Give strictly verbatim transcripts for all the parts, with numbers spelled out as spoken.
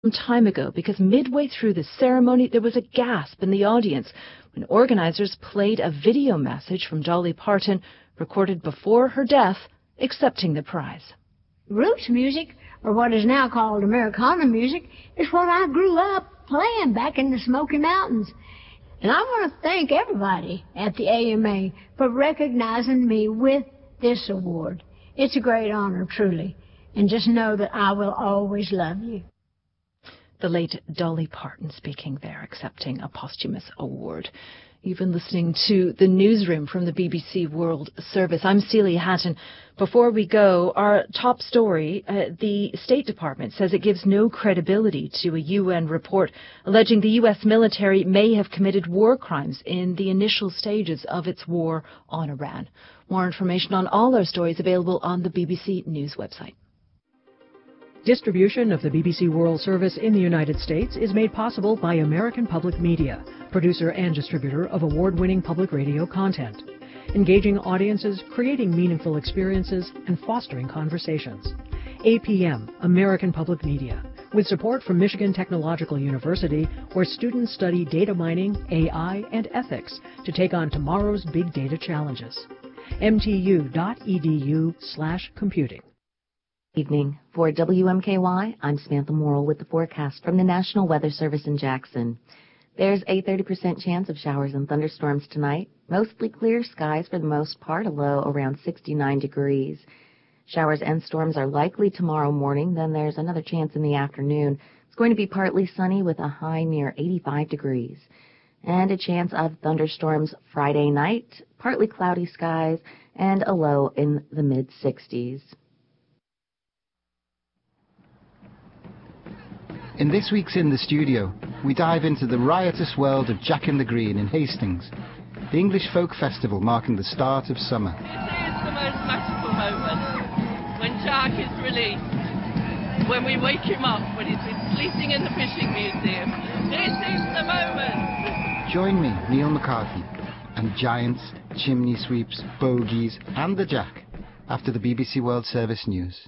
some time ago because midway through the ceremony there was a gasp in the audience when organizers played a video message from Dolly Parton recorded before her death accepting the prize. Roots music, or what is now called Americana music, is what I grew up playing back in the Smoky Mountains. And I want to thank everybody at the A M A for recognizing me with this award. It's a great honor, truly. And just know that I will always love you. The late Dolly Parton speaking there, accepting a posthumous award. You've been listening to the newsroom from the B B C World Service. I'm Celia Hatton. Before we go, our top story, uh, the State Department says it gives no credibility to a U N report alleging the U S military may have committed war crimes in the initial stages of its war on Iran. More information on all our stories available on the B B C News website. Distribution of the B B C World Service in the United States is made possible by American Public Media, producer and distributor of award-winning public radio content, engaging audiences, creating meaningful experiences, and fostering conversations. A P M, American Public Media, with support from Michigan Technological University, where students study data mining, A I, and ethics to take on tomorrow's big data challenges. M T U dot E D U slash computing. Evening. For W M K Y, I'm Samantha Morrill with the forecast from the National Weather Service in Jackson. There's a thirty percent chance of showers and thunderstorms tonight. Mostly clear skies for the most part, a low around sixty-nine degrees. Showers and storms are likely tomorrow morning, then there's another chance in the afternoon. It's going to be partly sunny with a high near eighty-five degrees. And a chance of thunderstorms Friday night, partly cloudy skies, and a low in the mid-sixties. In this week's In the Studio, we dive into the riotous world of Jack in the Green in Hastings, the English folk festival marking the start of summer. This is the most magical moment, when Jack is released, when we wake him up, when he's been sleeping in the fishing museum. This is the moment. Join me, Neil McCarthy, and giants, chimney sweeps, bogies, and the Jack, after the B B C World Service News.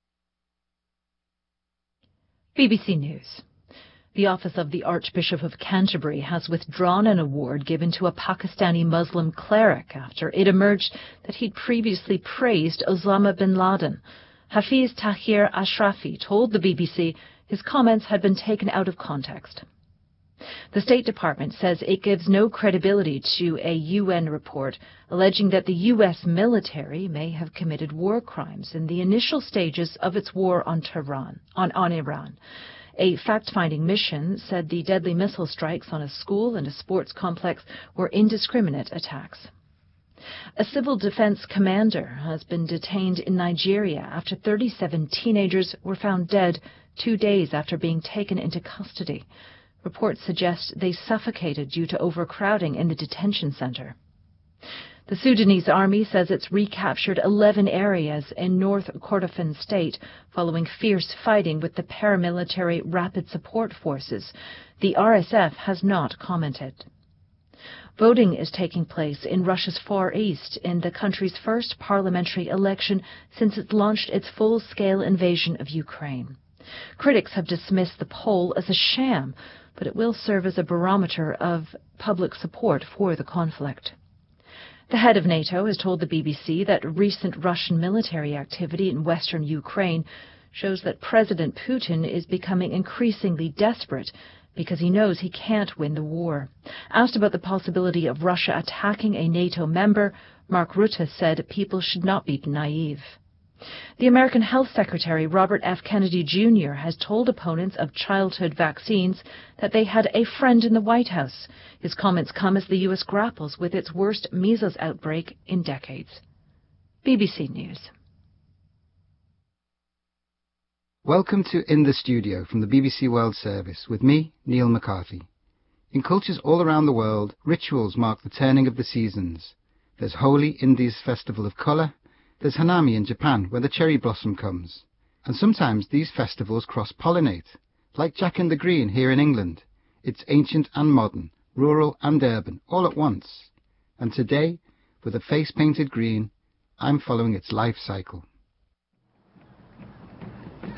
B B C News. The Office of the Archbishop of Canterbury has withdrawn an award given to a Pakistani Muslim cleric after it emerged that he'd previously praised Osama bin Laden. Hafiz Tahir Ashrafi told the B B C his comments had been taken out of context. The State Department says it gives no credibility to a U N report alleging that the U S military may have committed war crimes in the initial stages of its war on Tehran, on, on Iran. A fact-finding mission said the deadly missile strikes on a school and a sports complex were indiscriminate attacks. A civil defense commander has been detained in Nigeria after thirty-seven teenagers were found dead two days after being taken into custody. Reports suggest they suffocated due to overcrowding in the detention center. The Sudanese army says it's recaptured eleven areas in North Kordofan state following fierce fighting with the paramilitary Rapid Support Forces. The R S F has not commented. Voting is taking place in Russia's Far East in the country's first parliamentary election since it launched its full-scale invasion of Ukraine. Critics have dismissed the poll as a sham, but it will serve as a barometer of public support for the conflict. The head of NATO has told the B B C that recent Russian military activity in western Ukraine shows that President Putin is becoming increasingly desperate because he knows he can't win the war. Asked about the possibility of Russia attacking a NATO member, Mark Rutte said people should not be naive. The American Health Secretary, Robert F. Kennedy Junior, has told opponents of childhood vaccines that they had a friend in the White House. His comments come as the U S grapples with its worst measles outbreak in decades. B B C News. Welcome to In the Studio from the B B C World Service with me, Neil McCarthy. In cultures all around the world, rituals mark the turning of the seasons. There's Holi, India's festival of colour. There's Hanami in Japan, where the cherry blossom comes. And sometimes these festivals cross-pollinate, like Jack in the Green here in England. It's ancient and modern, rural and urban, all at once. And today, with a face painted green, I'm following its life cycle.